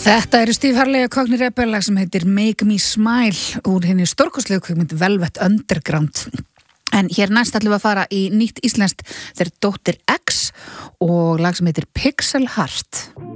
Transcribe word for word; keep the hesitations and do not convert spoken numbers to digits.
Þetta eru Steve Harley og Cockney Rebel lag sem heitir Make Me Smile úr henni stórkostlegu kvikmynd Velvet Underground. En hér næst ætlum við að fara í nýtt íslenskt þeir Dóttir X og lag sem heitir Pixel Heart.